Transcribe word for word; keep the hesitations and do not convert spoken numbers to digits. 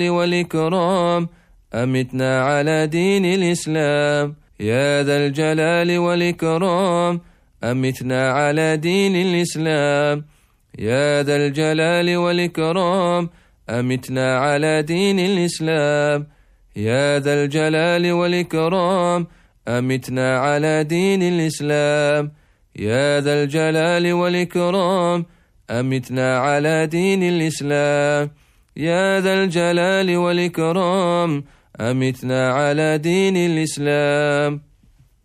والإكرام أمتنا على دين الإسلام. يا ذا الجلال والإكرام أمتنا على دين الإسلام. يا ذا الجلال والإكرام أمتنا على دين الإسلام. يا ذا الجلال والإكرام أمتنا على دين الإسلام. يا ذا الجلال والإكرام أمتنا على دين الإسلام. يا ذا الجلال والإكرام أمتنا على دين الإسلام.